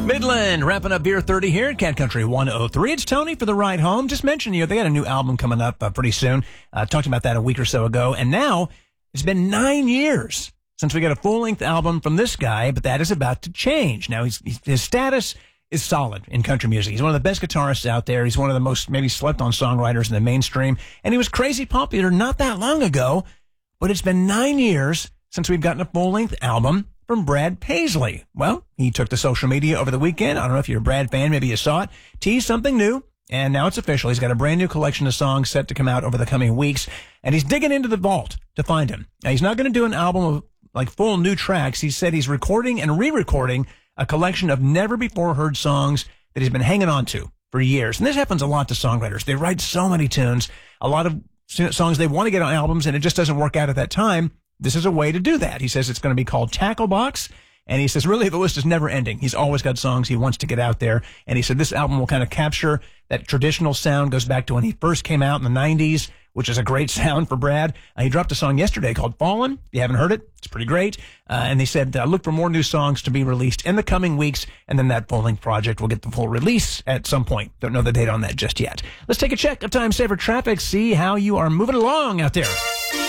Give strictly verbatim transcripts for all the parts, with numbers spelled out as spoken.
Midland, wrapping up Beer thirty here at Cat Country one oh three. It's Tony for the ride home. Just mentioned, you know, they got a new album coming up uh, pretty soon. Uh, talked about that a week or so ago. And now it's been nine years since we got a full-length album from this guy, but that is about to change. Now, he's, he's, his status is solid in country music. He's one of the best guitarists out there. He's one of the most maybe slept-on songwriters in the mainstream. And he was crazy popular not that long ago, but it's been nine years since we've gotten a full-length album from Brad Paisley. Well, he took to social media over the weekend. I don't know if you're a Brad fan, maybe you saw it. Teased something new, and now it's official. He's got a brand new collection of songs set to come out over the coming weeks, and he's digging into the vault to find him. Now, he's not going to do an album of like full new tracks. He said he's recording and re-recording a collection of never-before-heard songs that he's been hanging on to for years. And this happens a lot to songwriters. They write so many tunes, a lot of songs they want to get on albums, and it just doesn't work out at that time. This is a way to do that. He says it's going to be called Tackle Box. And he says, really, the list is never ending. He's always got songs he wants to get out there. And he said this album will kind of capture that traditional sound, goes back to when he first came out in the nineties, which is a great sound for Brad. Uh, he dropped a song yesterday called Fallen. If you haven't heard it, it's pretty great. Uh, and they said, uh, look for more new songs to be released in the coming weeks. And then that full-length project will get the full release at some point. Don't know the date on that just yet. Let's take a check of Time Saver Traffic, see how you are moving along out there.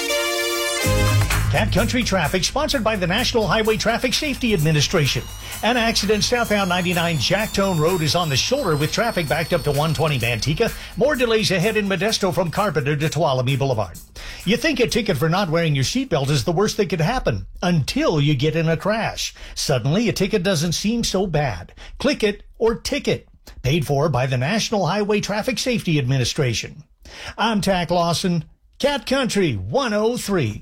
Cat Country Traffic, sponsored by the National Highway Traffic Safety Administration. An accident southbound ninety-nine Jacktone Road is on the shoulder with traffic backed up to one twenty Manteca. More delays ahead in Modesto from Carpenter to Tuolumne Boulevard. You think a ticket for not wearing your seatbelt is the worst that could happen until you get in a crash. Suddenly, a ticket doesn't seem so bad. Click it or ticket. Paid for by the National Highway Traffic Safety Administration. I'm Tack Lawson, Cat Country one oh three.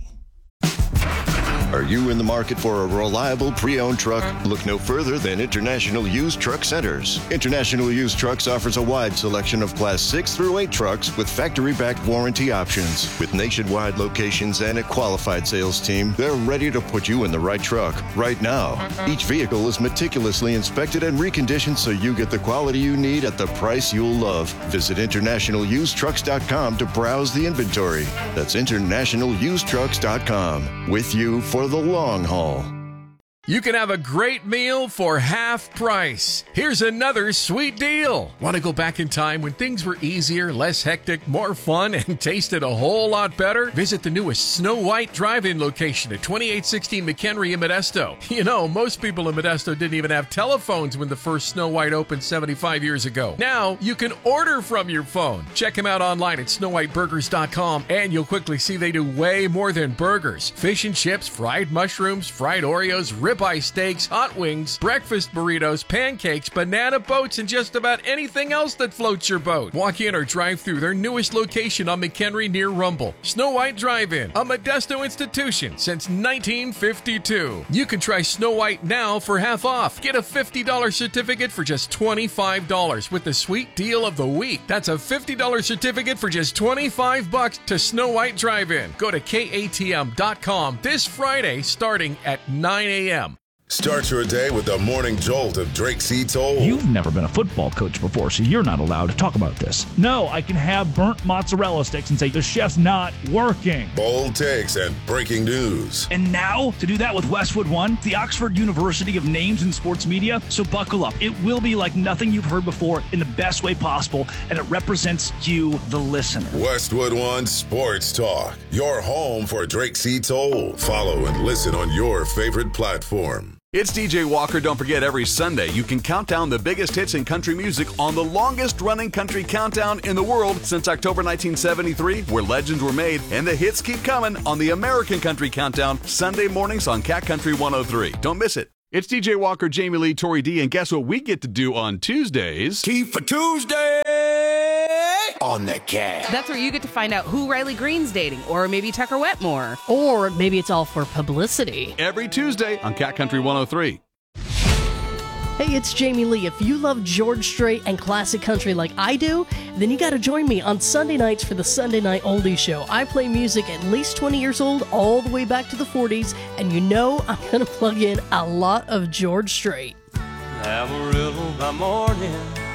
Are you in the market for a reliable pre-owned truck? Look no further than International Used Truck Centers. International Used Trucks offers a wide selection of Class six through eight trucks with factory-backed warranty options. With nationwide locations and a qualified sales team, they're ready to put you in the right truck right now. Each vehicle is meticulously inspected and reconditioned so you get the quality you need at the price you'll love. Visit international used trucks dot com to browse the inventory. That's international used trucks dot com. With you for the long haul. You can have a great meal for half price. Here's another sweet deal. Want to go back in time when things were easier, less hectic, more fun, and tasted a whole lot better? Visit the newest Snow White Drive-In location at twenty-eight sixteen McHenry in Modesto. You know, most people in Modesto didn't even have telephones when the first Snow White opened seventy-five years ago. Now, you can order from your phone. Check them out online at snow white burgers dot com, and you'll quickly see they do way more than burgers. Fish and chips, fried mushrooms, fried Oreos, ribeye steaks, hot wings, breakfast burritos, pancakes, banana boats, and just about anything else that floats your boat. Walk in or drive through their newest location on McHenry near Rumble. Snow White Drive-In, a Modesto institution since nineteen fifty-two. You can try Snow White now for half off. Get a fifty dollars certificate for just twenty-five dollars with the sweet deal of the week. That's a fifty dollars certificate for just twenty-five bucks to Snow White Drive-In. Go to K A T M dot com this Friday starting at nine a.m. Start your day with the morning jolt of Drake C. Toll. You've never been a football coach before, so you're not allowed to talk about this. No, I can have burnt mozzarella sticks and say the chef's not working. Bold takes and breaking news. And now, to do that with Westwood One, the Oxford University of Names in Sports Media. So buckle up. It will be like nothing you've heard before in the best way possible, and it represents you, the listener. Westwood One Sports Talk, your home for Drake C. Toll. Follow and listen on your favorite platform. It's D J Walker. Don't forget, every Sunday you can count down the biggest hits in country music on the longest-running country countdown in the world since October nineteen seventy-three, where legends were made, and the hits keep coming on the American Country Countdown, Sunday mornings on Cat Country one oh three. Don't miss it. It's D J Walker, Jamie Lee, Tori D, and guess what we get to do on Tuesdays? Key for Tuesday on the Cat. That's where you get to find out who Riley Green's dating, or maybe Tucker Wetmore. Or maybe it's all for publicity. Every Tuesday on Cat Country one oh three. Hey, it's Jamie Lee. If you love George Strait and classic country like I do, then you got to join me on Sunday nights for the Sunday Night Oldies Show. I play music at least twenty years old, all the way back to the forties, and you know I'm going to plug in a lot of George Strait. Amarillo by morning,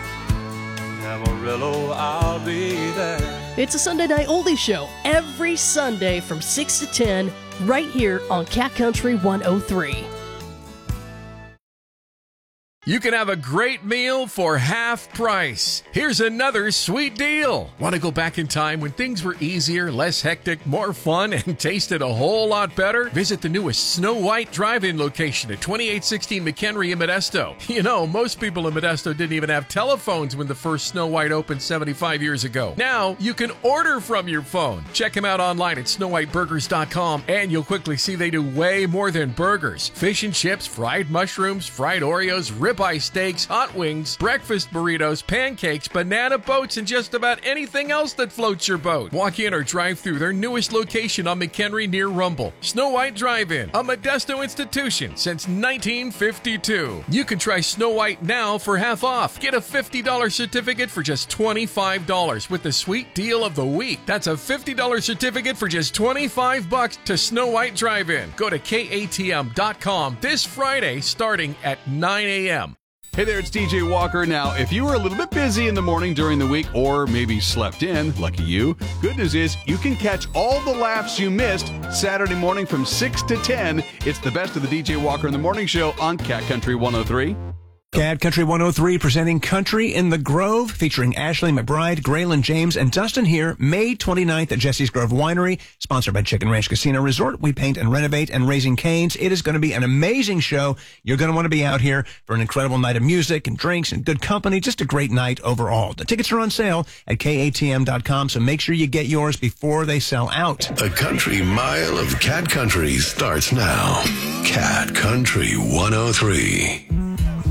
Amarillo, I'll be there. It's a Sunday Night Oldies Show every Sunday from six to ten right here on Cat Country one oh three. You can have a great meal for half price. Here's another sweet deal. Want to go back in time when things were easier, less hectic, more fun, and tasted a whole lot better? Visit the newest Snow White Drive-In location at twenty-eight sixteen McHenry in Modesto. You know, most people in Modesto didn't even have telephones when the first Snow White opened seventy-five years ago. Now, you can order from your phone. Check them out online at snow white burgers dot com, and you'll quickly see they do way more than burgers. Fish and chips, fried mushrooms, fried Oreos, ribeye steaks, hot wings, breakfast burritos, pancakes, banana boats, and just about anything else that floats your boat. Walk in or drive through their newest location on McHenry near Rumble. Snow White Drive-In, a Modesto institution since nineteen fifty-two. You can try Snow White now for half off. Get a fifty dollars certificate for just twenty-five dollars with the sweet deal of the week. That's a fifty dollars certificate for just twenty-five bucks to Snow White Drive-In. Go to K A T M dot com this Friday starting at nine a.m. Hey there, it's D J Walker. Now, if you were a little bit busy in the morning during the week or maybe slept in, lucky you, good news is you can catch all the laughs you missed Saturday morning from six to ten. It's the best of the D J Walker in the Morning Show on Cat Country one oh three. Cat Country one oh three presenting Country in the Grove, featuring Ashley McBride, Graylin James, and Dustin here, May twenty-ninth at Jesse's Grove Winery, sponsored by Chicken Ranch Casino Resort. We paint and renovate and Raising Cane's. It is going to be an amazing show. You're going to want to be out here for an incredible night of music and drinks and good company. Just a great night overall. The tickets are on sale at K A T M dot com, so make sure you get yours before they sell out. A country mile of Cat Country starts now. Cat Country one oh three.